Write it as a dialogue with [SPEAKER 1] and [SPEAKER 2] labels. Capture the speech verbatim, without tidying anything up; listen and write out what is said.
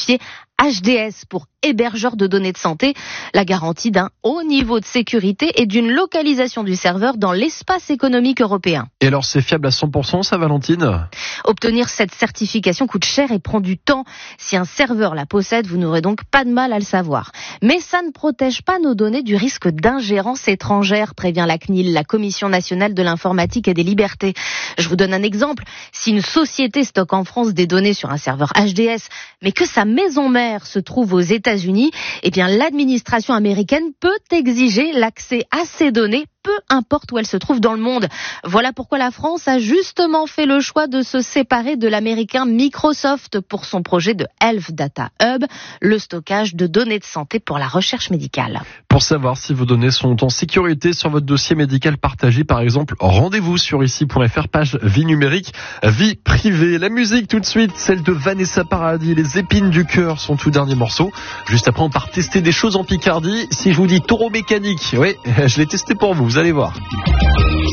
[SPEAKER 1] certifié H D S pour hébergeur de données de santé, la garantie d'un haut niveau de sécurité et d'une localisation du serveur dans l'espace économique européen.
[SPEAKER 2] Et alors c'est fiable à cent pour cent ça, Valentine ?
[SPEAKER 1] Obtenir cette certification coûte cher et prend du temps. Si un serveur la possède, vous n'aurez donc pas de mal à le savoir. Mais ça ne protège pas nos données du risque d'ingérence étrangère, prévient la C N I L, la Commission nationale de l'informatique et des libertés. Je vous donne un exemple. Si une société stocke en France des données sur un serveur H D S, mais que sa maison mère se trouve aux États-Unis, eh bien l'administration américaine peut exiger l'accès à ces données, peu importe où elles se trouvent dans le monde. Voilà pourquoi la France a justement fait le choix de se séparer de l'américain Microsoft pour son projet de Health Data Hub, le stockage de données de santé pour la recherche médicale.
[SPEAKER 2] Pour savoir si vos données sont en sécurité sur votre dossier médical partagé, par exemple, rendez-vous sur ici point f r, page vie numérique, vie privée. La musique tout de suite, celle de Vanessa Paradis, Les épines du cœur, son tout dernier morceau. Juste après, on part tester des choses en Picardie. Si je vous dis taureau mécanique, oui, je l'ai testé pour vous, vous allez voir.